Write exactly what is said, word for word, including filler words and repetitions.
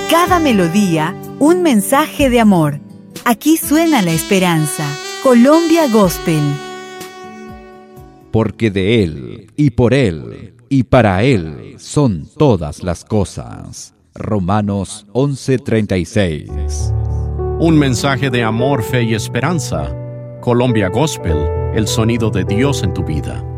Cada melodía, un mensaje de amor. Aquí suena la esperanza. Colombia Gospel. Porque de Él, y por Él, y para Él son todas las cosas. Romanos once treinta y seis. Un mensaje de amor, fe y esperanza. Colombia Gospel, el sonido de Dios en tu vida.